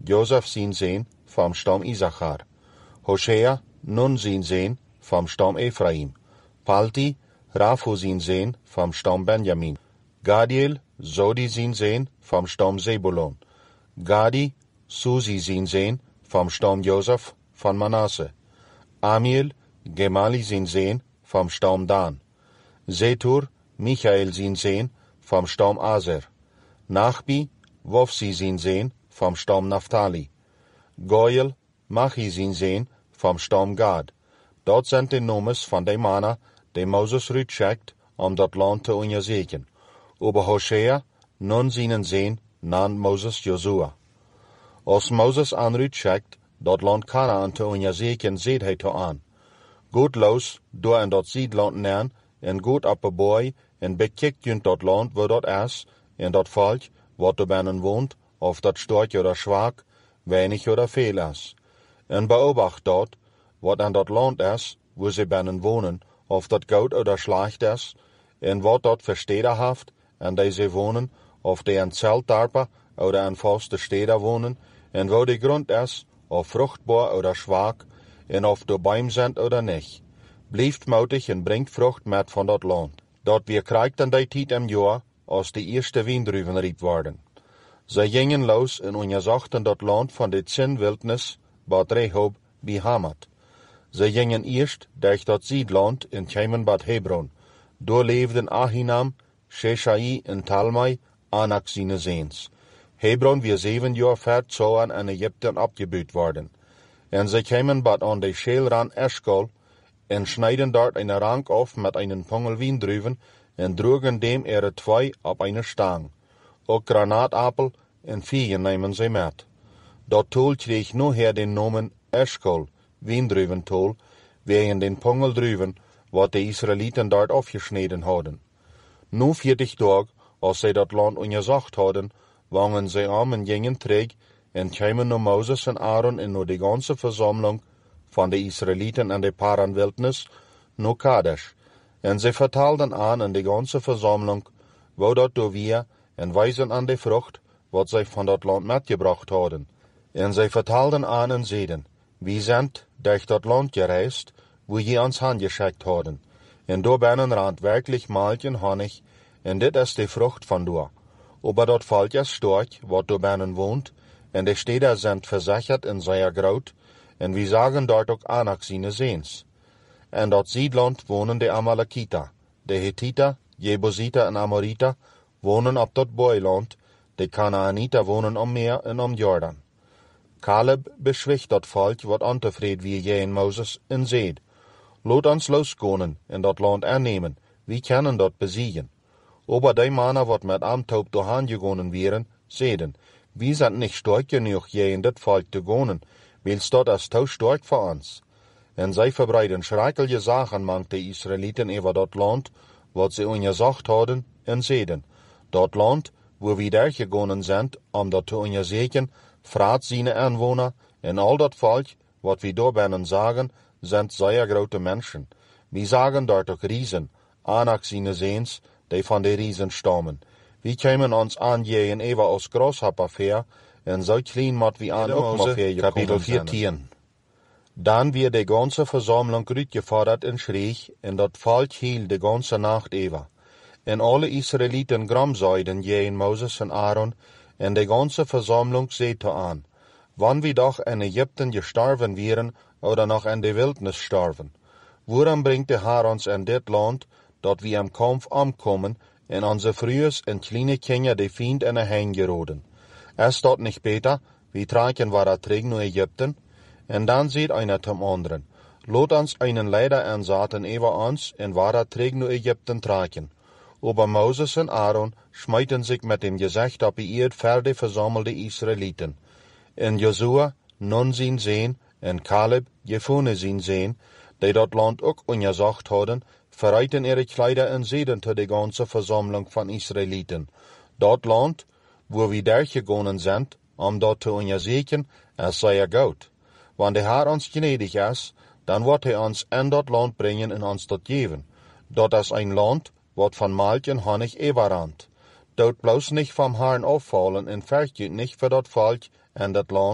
Josef zijn Seen vom Stamm Issachar. Hosea, Nun zijn Seen vom Stamm Ephraim. Palti, Raphu zijn Seen vom Stamm Benjamin. Gadiel, Zodi zijn Seen vom Stamm Zebulon. Gadi, Susi zijn Seen vom Stamm Josef von Manasse. Amiel, Gemali zijn Seen vom Stamm Dan. Zetur, Michael zijn Seen vom Stamm Aser. Nachbi, Wofsi zijn Seen vom Stamm Naphtali. Goyel, Machi zijn Seen vom Stamm Gad. Dat zijn de nomes van de mannen die Moses uitschickt om dat land te onderzoeken. Over Hosea, nun zijn Seen, nan Moses Josua. Als Moses aanuitschickt dat land Kanaan te onderzoeken, zet hij te aan. Goed los, door in dat ziedland neer, en goed op een boy, en bekijkt junt dat land waar dat is, en dat volk, wat er binnen woont, of dat sterk oder zwak, weinig oder veel is. En beobacht dat, wat aan dat land is, waar ze binnen wonen, of dat goed oder slecht is, en wat dat voor steden heeft, en die ze wonen, of die in zeltdorpen oder in vaste steden wonen, en wo de grond is, of vruchtbaar oder zwak, en of de boom zijn oder niet. Blijft moutig en brengt vrucht met van dat land. Dat wir krijgt in die tijd im jaar, als de eerste wijndruiven rijp worden. Zij gingen los en onderzochten dat land van de 10 wildnis, Bad Rehob, bij Hamat. Zij gingen eerst durch dat ziedland en kwamen Bad Hebron. Doorleefden Ahinam, Sheshai en Talmai, Anak zijn Zeens. Hebron weer 7 jaar ver zouden in Egypten opgebuit worden. En zij kwamen Bad aan de Scheelrand Eschkol en schneiden dort eine Rank auf mit einen Pongel Wijndruiven en droegen dem ihre 2 op eine Stang. Ook Granaatappel en Viegen nemen zij met. Dat tol kreeg nu her den Namen Eschkol, Wijndruiventol, wegen den Pongeldruiven, wat de Israëlieten dort afgesneden hadden. Nu 40 Tage, als zij dat land onderzocht hadden, wangen zij om en gingen terug en kwamen naar Moses en Aaron en naar de ganze Versammlung van de Israëlieten en de Paranwildnis, naar Kadesh. En zij vertelden aan in de ganze Versammlung, wo dat door wir, en wijzen aan de vrucht, wat zij van dat land metgebracht hadden. En zij vertelden aan en zeiden, wie zijn durch dat land gereisd, wo je ons aangeschickt hadden. En door binnen rand werkelijk malt en honig, en dit is de vrucht van door. Aber dat volk is sterk, wat door binnen woont, en de steden zijn verzekerd en zeer groot, en we zagen dort ook Anak zijn Zeens. En dat ziedland wonen de Amalekita, de Hittiter, Jebusiter en Amoriter wonen op dat boeiland, de Kanaaniter wonen om Meer en om Jordan. Caleb beschwicht dat volk wat ontevreden wie je in Moses en zeid, laat ons losgonen en dat land aannemen, we kunnen dat besiegen. Aber die mannen wat met Amtaub doorheen gegonen wären, zeiden, we zijn niet sterk genoeg je in dit volk te gonen, wils dat is te sterk voor ons. En zij verbreiden schrijkelige zaken mang de Israëlieten over dat land, wat ze onderzocht hadden, en zeiden, dat land, wo we daar gegonen zijn, om dat te onderzoeken, vraat zijn aanwoner, en al dat volk, wat we door binnen zagen, zijn zeer grote mensen. We zagen dort ook riesen, Anak zijn Zeens, die van de riesen stammen. We kwamen ons aangeven even als grasshopper en zo klein mat wie aan ook maar ver Kapitel 14. Dan weer de ganze Versammlung uitgefordert en schreeg, en dat volk hield de ganze nacht even. En alle Israëlieten gramzeiden jeen Moses en Aaron, en de ganze Versammlung zette aan, wann we doch in Egypten gestorven wären, oder noch in de Wildnis sterven. Waarom brengt de Heer ons in dit land, dat we am Kampf omkomen, en onze vrouwen en kleine kinderen de Feind in de heen geroden? Is dat niet beter, we trekken waar terug naar Egypten? En dan zegt einer zum anderen, laat ons einen Leider aanzetten over ons, en waar terug naar Egypten trekken. Aber Moses en Aaron schmeiten zich met dem Gezicht op die eerd verder verzamelde Israëlieten. En Josua, Nun zijn Seen, en Caleb, Jefune zijn Seen, die dat land ook onderzocht hadden, verreiten ihre Kleider en zeiden te de ganze Versammlung van Israëlieten. Dat land, wo we daar gegonen zijn, om dat te onderzoeken, is zeer goed. Wanneer de Heer ons gnädig is, dan wordt hij ons in dat land brengen en ons dat geven. Dat is een land, wat van Melk en Honig überrannt. Dort bloß nicht vom Herrn aufvallen en vergeet nicht für dat volk en dat land,